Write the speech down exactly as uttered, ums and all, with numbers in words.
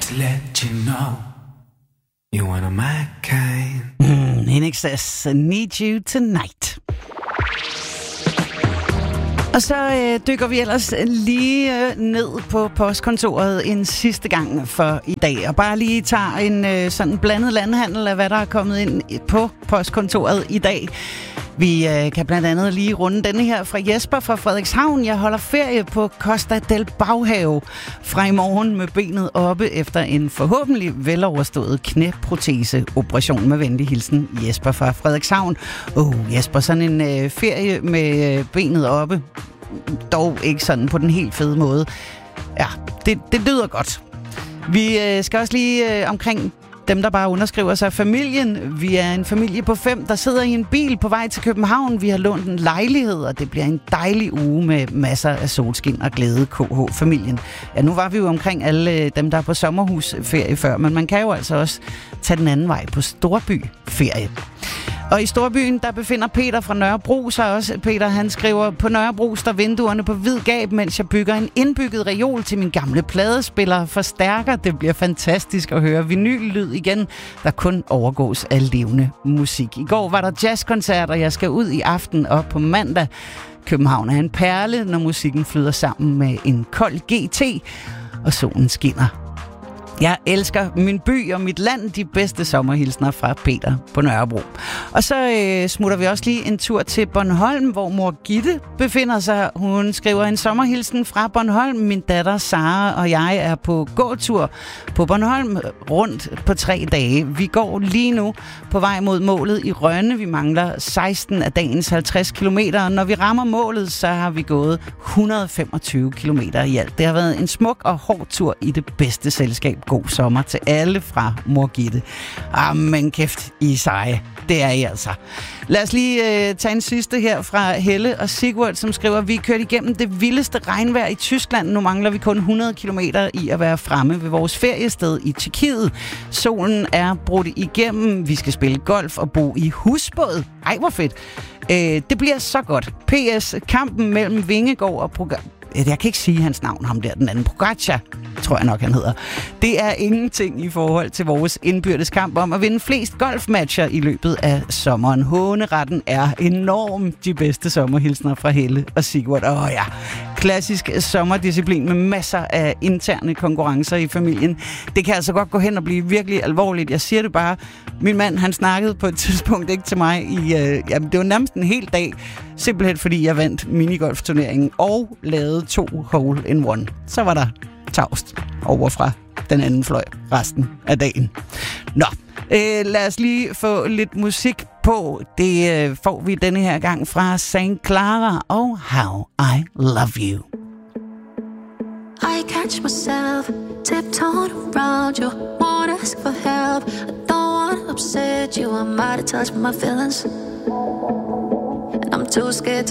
to let you know you're one of my kind. Mm, N X S, Need You Tonight. Og så øh, dykker vi ellers lige øh, ned på postkontoret en sidste gang for i dag. Og bare lige tager en øh, sådan blandet landhandel af, hvad der er kommet ind på postkontoret i dag. Vi øh, kan blandt andet lige runde denne her fra Jesper fra Frederikshavn. Jeg holder ferie på Costa del Baghave fra i morgen med benet oppe efter en forhåbentlig veloverstået knæproteseoperation. Med venlig hilsen, Jesper fra Frederikshavn. Åh, oh, Jesper, sådan en øh, ferie med øh, benet oppe. Dog ikke sådan på den helt fede måde. Ja, det, det lyder godt. Vi øh, skal også lige øh, omkring dem, der bare underskriver sig. Familien. Vi er en familie på fem, der sidder i en bil på vej til København. Vi har lånt en lejlighed, og det bliver en dejlig uge med masser af solskin og glæde. K H-familien. Ja, nu var vi jo omkring alle dem, der er på sommerhusferie før, men man kan jo altså også tage den anden vej på storbyferie. Og i storbyen, der befinder Peter fra Nørrebro sig også. Peter, han skriver, på Nørrebro står vinduerne på vid gab, mens jeg bygger en indbygget reol til min gamle pladespiller forstærker. Det bliver fantastisk at høre vinyllyd igen, der kun overgås af levende musik. I går var der jazzkoncert, og jeg skal ud i aften og på mandag. København er en perle, når musikken flyder sammen med en kold G T, og solen skinner. Jeg elsker min by og mit land. De bedste sommerhilsner fra Peter på Nørrebro. Og så øh, smutter vi også lige en tur til Bornholm, hvor mor Gitte befinder sig. Hun skriver en sommerhilsen fra Bornholm. Min datter Sara og jeg er på gåtur på Bornholm rundt på tre dage. Vi går lige nu på vej mod målet i Rønne. Vi mangler seksten af dagens halvtreds kilometer. Og når vi rammer målet, så har vi gået et hundrede og femogtyve kilometer i alt. Det har været en smuk og hård tur i det bedste selskab. God sommer til alle fra mor Gitte. Amen kæft, I er seje. Det er I altså. Lad os lige øh, tage en sidste her fra Helle og Sigurd, som skriver, vi er kørt igennem det vildeste regnvejr i Tyskland. Nu mangler vi kun hundrede kilometer i at være fremme ved vores feriested i Tjekkiet. Solen er brudt igennem. Vi skal spille golf og bo i husbåd. Ej, hvor fedt. Øh, det bliver så godt. P S. Kampen mellem Vingegaard og program. Jeg kan ikke sige hans navn, ham der, den anden. Pogačar, tror jeg nok, han hedder. Det er ingenting i forhold til vores indbyrdes kamp om at vinde flest golfmatcher i løbet af sommeren. Håneretten er enorm. De bedste sommerhilsner fra Helle og Sigurd. Åh ja, klassisk sommerdisciplin med masser af interne konkurrencer i familien. Det kan altså godt gå hen og blive virkelig alvorligt. Jeg siger det bare. Min mand, han snakkede på et tidspunkt ikke til mig i, øh, jamen, det var nærmest en hel dag. Simpelthen fordi jeg vandt minigolfturneringen og lavede to hole in one. Så var der tavst over fra den anden fløj resten af dagen. Nå, øh, lad os lige få lidt musik på. Det øh, får vi denne her gang fra Saint Clara og How I Love You. I catch myself tiptoeing around you, won't ask for help. I don't want to upset you, I might have touched my feelings, and I'm too scared to